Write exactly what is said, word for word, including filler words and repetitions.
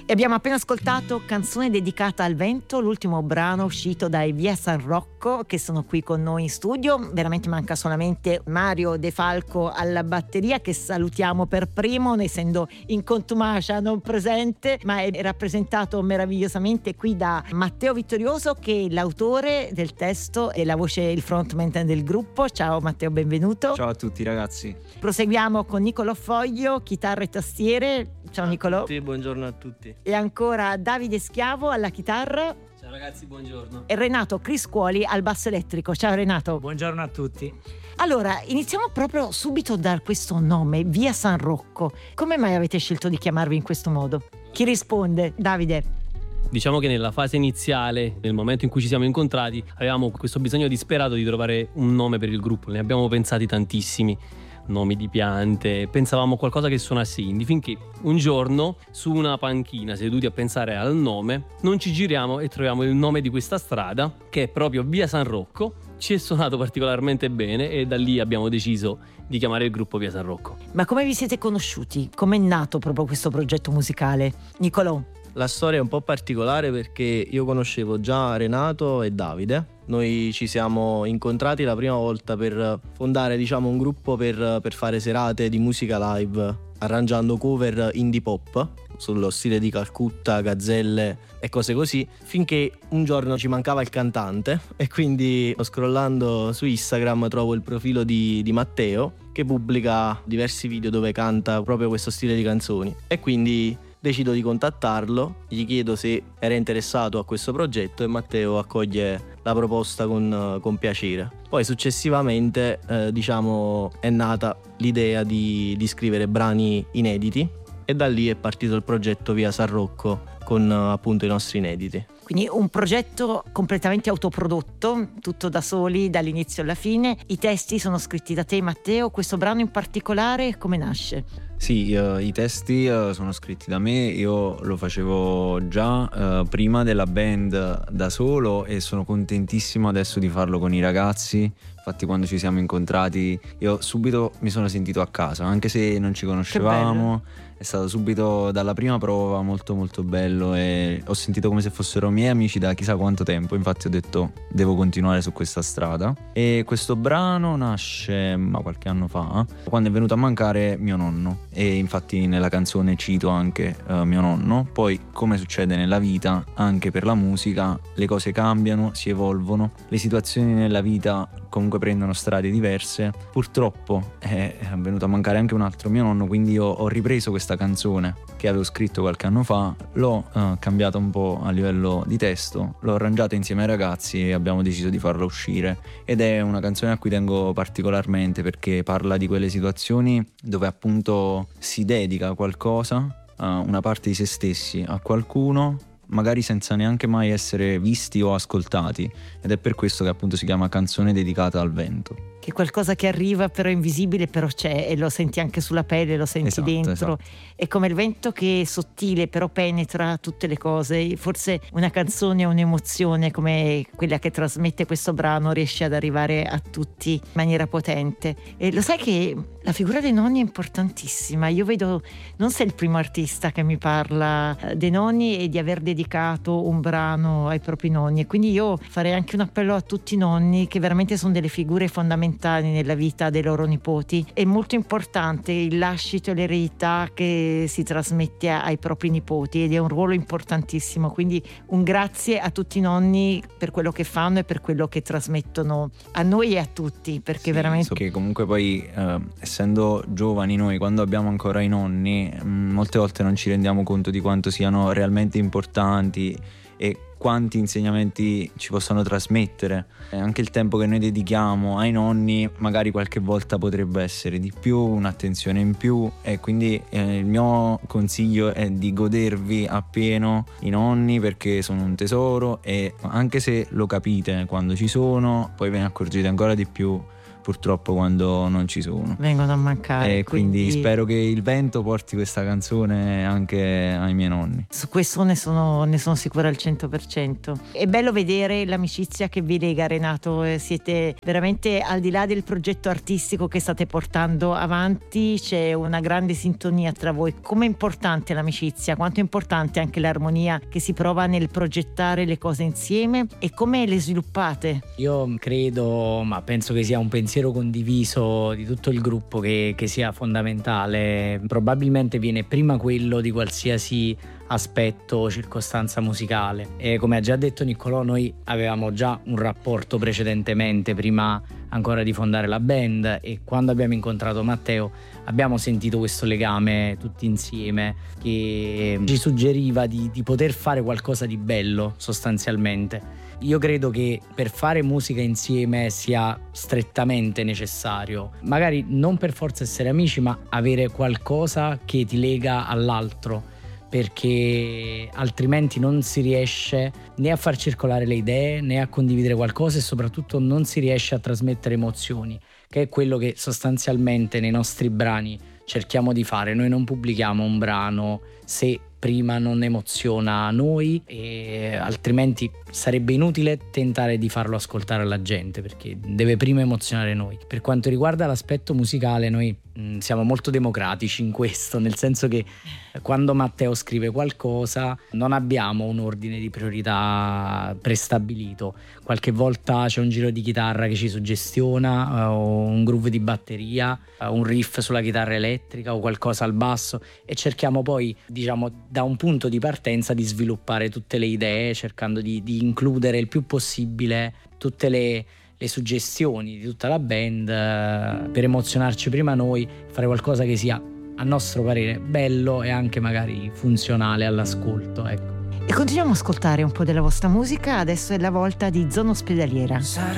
E abbiamo appena ascoltato Canzone dedicata al vento, l'ultimo brano uscito dai Via San Rocco, che sono qui con noi in studio. Veramente manca solamente Mario De Falco alla batteria, che salutiamo per primo, essendo in contumacia non presente, ma è rappresentato meravigliosamente qui da Matteo Vittorioso, che è l'autore del testo e la voce, il frontman del gruppo. Ciao Matteo, benvenuto. Ciao a tutti ragazzi. Proseguiamo con Nicolò Foglio, chitarra e tastiere. Ciao Nicolò. Sì, buongiorno a tutti. E ancora Davide Schiavo alla chitarra. Ciao ragazzi, buongiorno. E Renato Criscuoli al basso elettrico. Ciao Renato. Buongiorno a tutti. Allora, iniziamo proprio subito da questo nome, Via San Rocco. Come mai avete scelto di chiamarvi in questo modo? Chi risponde? Davide. Diciamo che nella fase iniziale, nel momento in cui ci siamo incontrati, avevamo questo bisogno disperato di trovare un nome per il gruppo. Ne abbiamo pensati tantissimi, nomi di piante, pensavamo a qualcosa che suonasse indie, finché un giorno su una panchina, seduti a pensare al nome, non ci giriamo e troviamo il nome di questa strada, che è proprio Via San Rocco. Ci è suonato particolarmente bene e da lì abbiamo deciso di chiamare il gruppo Via San Rocco. Ma come vi siete conosciuti? Come è nato proprio questo progetto musicale? Nicolò. La storia è un po' particolare perché io conoscevo già Renato e Davide. Noi ci siamo incontrati la prima volta per fondare, diciamo, un gruppo per, per fare serate di musica live, arrangiando cover indie pop sullo stile di Calcutta, Gazzelle e cose così, finché un giorno ci mancava il cantante e quindi scrollando su Instagram trovo il profilo di, di Matteo, che pubblica diversi video dove canta proprio questo stile di canzoni, e quindi decido di contattarlo, gli chiedo se era interessato a questo progetto e Matteo accoglie la proposta con, con piacere. Poi successivamente eh, diciamo è nata l'idea di, di scrivere brani inediti e da lì è partito il progetto Via San Rocco con appunto i nostri inediti. Quindi un progetto completamente autoprodotto, tutto da soli dall'inizio alla fine. I testi sono scritti da te, Matteo. Questo brano in particolare come nasce? Sì, uh, i testi uh, sono scritti da me, io lo facevo già uh, prima della band da solo e sono contentissimo adesso di farlo con i ragazzi. Infatti quando ci siamo incontrati io subito mi sono sentito a casa, anche se non ci conoscevamo. È stato subito dalla prima prova molto molto bello e ho sentito come se fossero miei amici da chissà quanto tempo. Infatti ho detto devo continuare su questa strada. E questo brano nasce ma qualche anno fa, quando è venuto a mancare mio nonno, e infatti nella canzone cito anche uh, mio nonno. Poi, come succede nella vita, anche per la musica le cose cambiano, si evolvono, le situazioni nella vita comunque prendono strade diverse. Purtroppo è venuto a mancare anche un altro mio nonno, quindi io ho ripreso questa canzone che avevo scritto qualche anno fa, l'ho uh, cambiata un po' a livello di testo, l'ho arrangiata insieme ai ragazzi e abbiamo deciso di farla uscire, ed è una canzone a cui tengo particolarmente perché parla di quelle situazioni dove appunto si dedica qualcosa, uh, una parte di se stessi a qualcuno, magari senza neanche mai essere visti o ascoltati, ed è per questo che appunto si chiama Canzone dedicata al vento. Che è qualcosa che arriva però invisibile, però c'è, e lo senti anche sulla pelle, lo senti esatto, dentro. Esatto. È come il vento che è sottile però penetra tutte le cose. Forse una canzone o un'emozione come quella che trasmette questo brano riesce ad arrivare a tutti in maniera potente. E lo sai che la figura dei nonni è importantissima. Io vedo, non sei il primo artista che mi parla dei nonni e di aver dedicato un brano ai propri nonni, e quindi io farei anche un appello a tutti i nonni, che veramente sono delle figure fondamentali nella vita dei loro nipoti. È molto importante il lascito e l'eredità che si trasmette ai propri nipoti, ed è un ruolo importantissimo. Quindi un grazie a tutti i nonni per quello che fanno e per quello che trasmettono a noi e a tutti, perché sì, veramente perché comunque poi eh, essendo giovani noi, quando abbiamo ancora i nonni, mh, molte volte non ci rendiamo conto di quanto siano realmente importanti e quanti insegnamenti ci possono trasmettere. E anche il tempo che noi dedichiamo ai nonni magari qualche volta potrebbe essere di più, un'attenzione in più, e quindi eh, il mio consiglio è di godervi appieno i nonni, perché sono un tesoro, e anche se lo capite quando ci sono, poi ve ne accorgete ancora di più purtroppo quando non ci sono. Vengono a mancare. E quindi, quindi spero che il vento porti questa canzone anche ai miei nonni. Su questo ne sono, ne sono sicura al cento per cento. È bello vedere l'amicizia che vi lega, Renato. Siete veramente, al di là del progetto artistico che state portando avanti, c'è una grande sintonia tra voi. Com'è importante l'amicizia? Quanto è importante anche l'armonia che si prova nel progettare le cose insieme, e come le sviluppate? Io credo, ma penso che sia un pensiero condiviso di tutto il gruppo, che, che sia fondamentale. Probabilmente viene prima quello di qualsiasi aspetto o circostanza musicale, e come ha già detto Niccolò, noi avevamo già un rapporto precedentemente, prima ancora di fondare la band, e quando abbiamo incontrato Matteo abbiamo sentito questo legame tutti insieme che ci suggeriva di, di poter fare qualcosa di bello sostanzialmente. Io credo che per fare musica insieme sia strettamente necessario, magari non per forza essere amici, ma avere qualcosa che ti lega all'altro, perché altrimenti non si riesce né a far circolare le idee né a condividere qualcosa, e soprattutto non si riesce a trasmettere emozioni, che è quello che sostanzialmente nei nostri brani cerchiamo di fare. Noi non pubblichiamo un brano se prima non emoziona noi, e altrimenti sarebbe inutile tentare di farlo ascoltare alla gente, perché deve prima emozionare noi. Per quanto riguarda l'aspetto musicale, noi mh, siamo molto democratici in questo, nel senso che quando Matteo scrive qualcosa non abbiamo un ordine di priorità prestabilito. Qualche volta c'è un giro di chitarra che ci suggestiona, o un groove di batteria, un riff sulla chitarra elettrica o qualcosa al basso, e cerchiamo poi, diciamo, da un punto di partenza di sviluppare tutte le idee, cercando di, di includere il più possibile tutte le, le suggestioni di tutta la band, eh, per emozionarci prima noi, fare qualcosa che sia, a nostro parere, bello e anche magari funzionale all'ascolto, ecco. E continuiamo a ascoltare un po' della vostra musica. Adesso è la volta di Zona Ospedaliera.